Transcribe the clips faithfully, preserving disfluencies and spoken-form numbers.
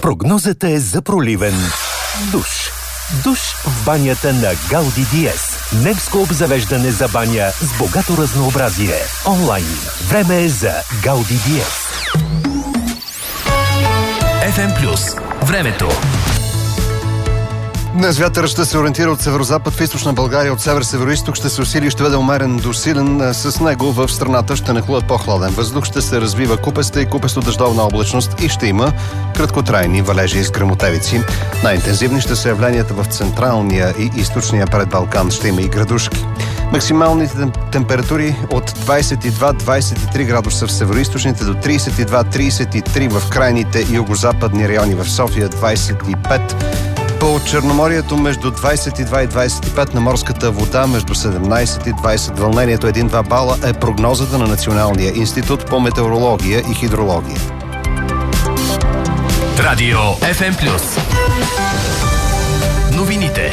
Прогнозата е за проливен душ. Душ в банята на Гауди Диез. Немско обзавеждане за баня с богато разнообразие. Онлайн. Време е за Гауди Диез. еф ем Плюс. Времето. Днес вятърът ще се ориентира от северозапад в източна България, от север-североизток ще се усили и ще бъде умерен до силен. С него в страната ще нахлуят по-хладен въздух, ще се развива купеста и купесто дъждовна облачност и ще има краткотрайни валежи с гръмотевици. Най-интензивни ще са явленията в централния и източния предбалкан. Ще има и градушки. Максималните температури от двадесет и два до двадесет и три градуса в североизточните до тридесет и два до тридесет и три в крайните югозападни райони, в София двадесет и пет. По Черноморието между двадесет и два и двадесет и пет, на морската вода между седемнадесет и двадесет. Вълнението един до два бала е прогнозата на Националния институт по метеорология и хидрология. Радио еф ем Плюс. Новините.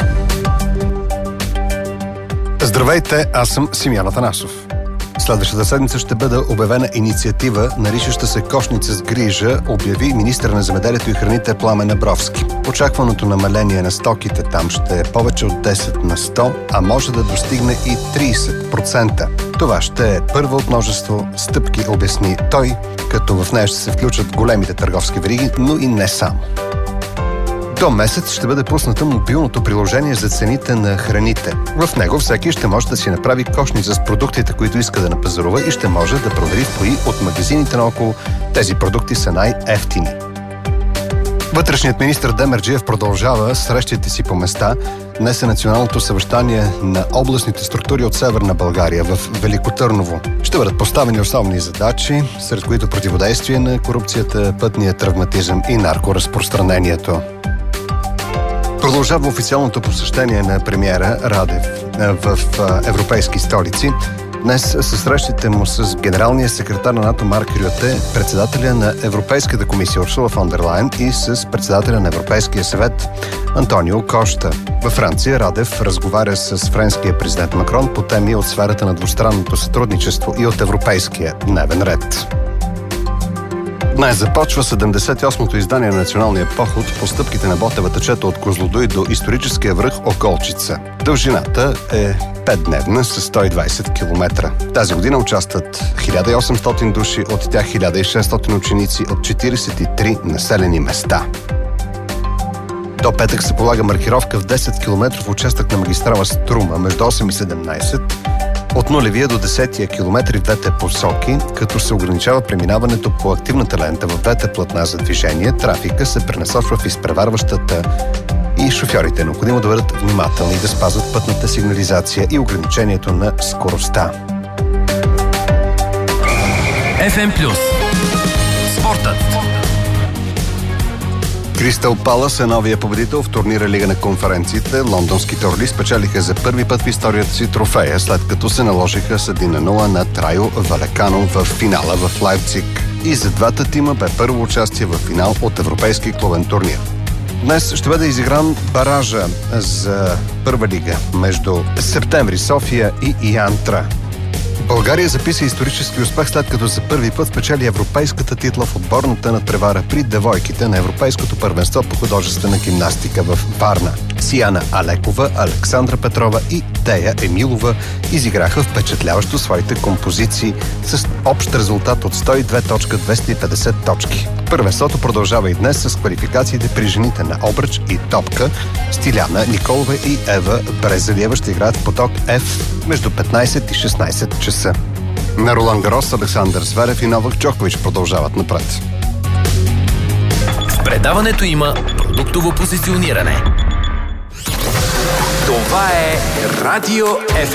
Здравейте, аз съм Симеон Атанасов. Следващата седмица ще бъде обявена инициатива, наричаща се Кошница с грижа, обяви министър на земеделието и храните Пламен Абровски. Очакваното намаление на стоките там ще е повече от десет на сто, а може да достигне и тридесет процента. Това ще е първа от множество стъпки, обясни той, като в нея ще се включат големите търговски вериги, но и не само. До месец ще бъде пусната мобилното приложение за цените на храните. В него всеки ще може да си направи кошница с продуктите, които иска да напазарува, и ще може да провери в кои от магазините наоколо тези продукти са най-евтини. Вътрешният министър Демерджиев продължава срещите си по места. Днес е националното съвещание на областните структури от Северна България в Велико Търново. Ще бъдат поставени основни задачи, сред които противодействие на корупцията, пътния травматизъм и наркоразпространението. Продължава официалното посещение на премиера Радев в европейски столици. Днес със срещите му с генералния секретар на НАТО Марк Рюте, председателя на Европейската комисия Урсула фон дер Лайен и с председателя на Европейския съвет Антонио Кошта. Във Франция Радев разговаря с френския президент Макрон по теми от сферата на двустранното сътрудничество и от европейския дневен ред. Днес започва седемдесет и осмото издание на националния поход по стъпките на Ботевата чета от Козлодуй до историческия връх Околчица. Дължината е петдневна с сто и двадесет километра. Тази година участват хиляда и осемстотин души, от тях хиляда и шестстотин ученици от четиридесет и три населени места. До петък се полага маркировка в десет километров участък на магистрала Струма между осем и седемнадесет, от нулевия до десетия километри в двете посоки, като се ограничава преминаването по активната лента в двете платна за движение. Трафика се пренасочва в изпреварващата и шофьорите е необходимо да бъдат внимателни и да спазват пътната сигнализация и ограничението на скоростта. еф ем Плюс. Спортът. Кристал Палас е новия победител в турнира Лига на конференциите. Лондонските орли спечелиха за първи път в историята си трофея, след като се наложиха с един на нула на Райо Валекано в финала в Лайпциг. И за двата тима бе първо участие в финал от европейски клубен турнир. Днес ще бъде изигран баража за първа лига между Септември София и Янтра. България записа исторически успех, след като за първи път спечели европейската титла в отборната надпревара при девойките на Европейското първенство по художествена гимнастика в Варна. Сияна Алекова, Александра Петрова и Тея Емилова изиграха впечатляващо своите композиции с общ резултат от сто и две цяло двеста и петдесет точки. Първенството продължава и днес с квалификациите при жените на обръч и топка. Стиляна Николова и Ева Брезалиева ще играят в поток F между петнадесет и шестнадесет часа. На Ролан Гарос Александър Зверев и Новак Джокович продължават напред. В предаването има продуктово позициониране. Това е Радио еф